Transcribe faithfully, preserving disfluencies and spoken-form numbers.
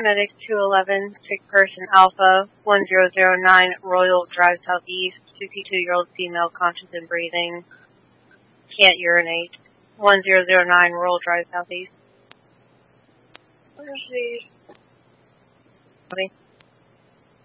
paramedic two eleven, sick person Alpha, one zero zero nine, Royal Drive Southeast, fifty-two-year-old female, conscious and breathing, can't urinate, one zero zero nine, Royal Drive Southeast. Where's the...